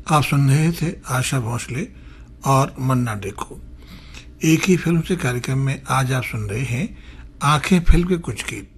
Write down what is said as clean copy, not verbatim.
आप सुन रहे थे आशा भोसले और मन्ना डे को। एक ही फिल्म से कार्यक्रम में आज आप सुन रहे हैं आंखें फिल्म के कुछ गीत।